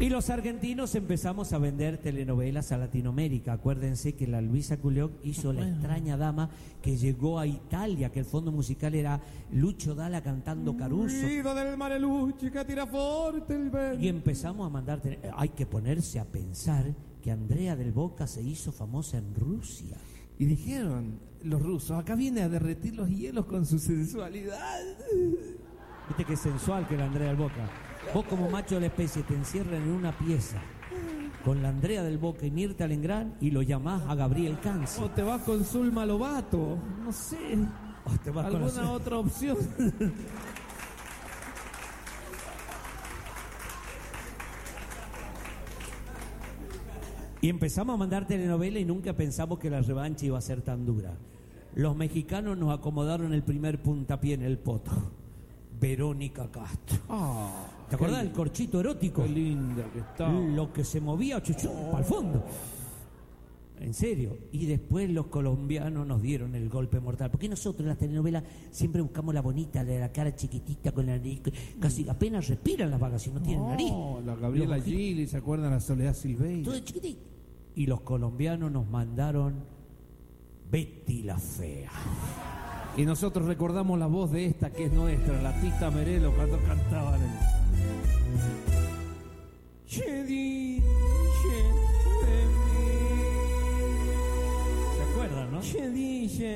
Y los argentinos empezamos a vender telenovelas a Latinoamérica. Acuérdense que la Luisa Culioc hizo La extraña dama, que llegó a Italia, que el fondo musical era Lucho Dalla cantando Caruso. Guido del mare luce che tira forte il vento. Y empezamos a mandar... Hay que ponerse a pensar que Andrea del Boca se hizo famosa en Rusia. Y dijeron los rusos, acá viene a derretir los hielos con su sensualidad. Viste que sensual que la Andrea del Boca. Vos como macho de la especie te encierran en una pieza con la Andrea del Boca y Mirta Legrand y lo llamás a Gabriel Canzi. O te vas con Zulma Lobato, no sé, O te vas con alguna otra opción. Y empezamos a mandar telenovela y nunca pensamos que la revancha iba a ser tan dura. Los mexicanos nos acomodaron el primer puntapié en el poto. Verónica Castro. ¿Te acordás del corchito erótico? Qué linda que está. Lo que se movía chuchu, para el fondo. En serio. Y después los colombianos nos dieron el golpe mortal. Porque nosotros en las telenovelas siempre buscamos la bonita, de la cara chiquitita con la nariz. Casi apenas respiran las vagas y no tienen nariz. La Gabriela Gili, ¿se acuerdan? La Soledad Silveira. Todo chiquitito. Y los colombianos nos mandaron Betty la Fea. Y nosotros recordamos la voz de esta que es nuestra, la Tita Merelo, cuando cantaban el... ¿Se acuerdan, no?